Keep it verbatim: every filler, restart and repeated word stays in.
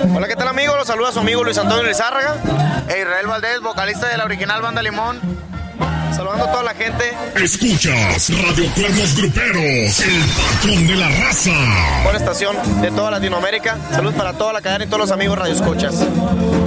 Hola, ¿qué tal, amigos? Los saluda su amigo Luis Antonio Lizárraga e Israel Valdés, vocalista de la original Banda Limón. Saludando a toda la gente. Escuchas Radio Cuernos Gruperos, el patrón de la raza. Buena estación de toda Latinoamérica. Salud para toda la cadena y todos los amigos radioescuchas.